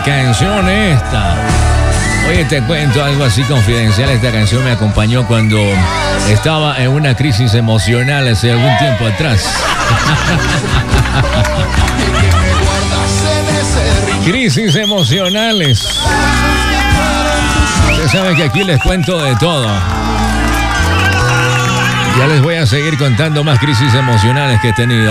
canción esta. Oye, te cuento algo así confidencial. Esta canción me acompañó cuando estaba en una crisis emocional hace algún tiempo atrás. Crisis emocionales. Ustedes saben que aquí les cuento de todo. Ya les voy a seguir contando más crisis emocionales que he tenido.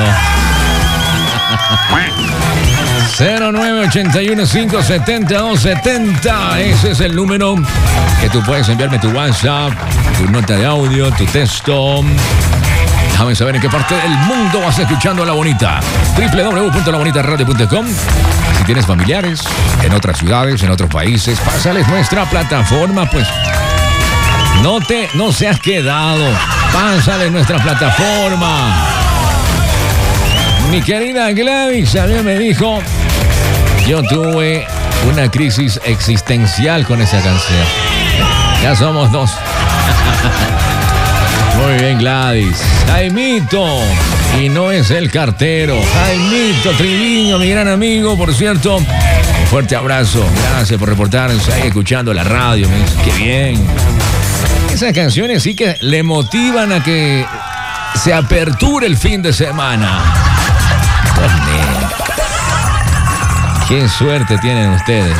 0981-570-270. Ese es el número que tú puedes enviarme tu WhatsApp, tu nota de audio, tu texto. Déjame saber en qué parte del mundo vas escuchando La Bonita. www.labonitaradio.com. Si tienes familiares en otras ciudades, en otros países, pásales nuestra plataforma, pues. No seas quedado. Pásale nuestra plataforma. Mi querida Gladys a mí me dijo, yo tuve una crisis existencial con esa canción. Ya somos dos. Muy bien, Gladys. Jaimito, y no es el cartero. Jaimito Triviño, mi gran amigo, por cierto. Un fuerte abrazo. Gracias por reportarnos ahí escuchando la radio. Me dice, qué bien. Esas canciones sí que le motivan a que se aperture el fin de semana. Qué suerte tienen ustedes.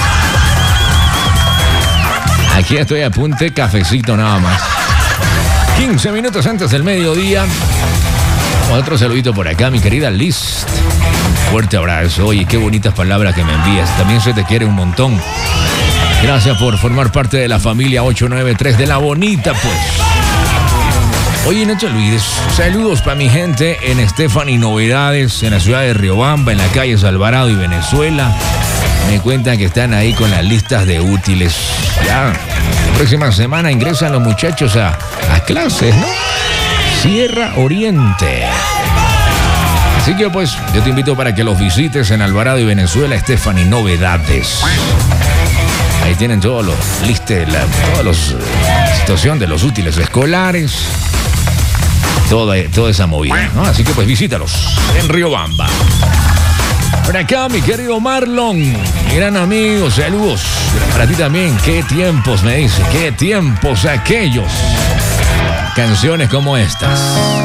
Aquí estoy a punto de cafecito nada más. 15 minutos antes del mediodía. Otro saludito por acá, mi querida Liz. Fuerte abrazo. Oye, qué bonitas palabras que me envías. También se te quiere un montón. Gracias por formar parte de la familia 893 de La Bonita, pues. Oye, no te olvides, saludos para mi gente en Stephanie Novedades, en la ciudad de Riobamba, en la calle Alvarado y Venezuela. Me cuentan que están ahí con las listas de útiles. Ya, la próxima semana ingresan los muchachos a clases, ¿no? Sierra Oriente. Así que pues, yo te invito para que los visites en Alvarado y Venezuela, Stephanie Novedades. Ahí tienen todos los listes, toda la situación de los útiles escolares. Toda esa movida, ¿no? Así que pues visítalos en Riobamba. Por acá, mi querido Marlon, mi gran amigo, saludos. Para ti también, qué tiempos, me dice, qué tiempos aquellos. Canciones como estas.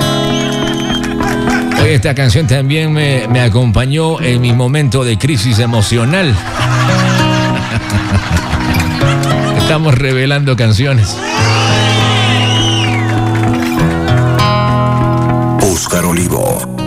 Hoy esta canción también me acompañó en mi momento de crisis emocional. Estamos revelando canciones. Oscar Olivo.